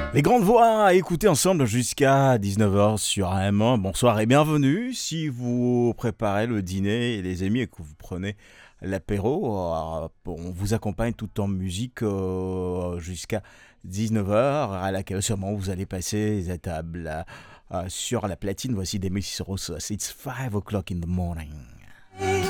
Les grandes voix à écouter ensemble jusqu'à 19h sur AM1. Bonsoir et bienvenue. Si vous préparez le dîner, les amis, et que vous prenez l'apéro, on vous accompagne tout en musique jusqu'à 19h, à laquelle sûrement vous allez passer les tables sur la platine. Voici des Messiros. It's 5 o'clock in the morning.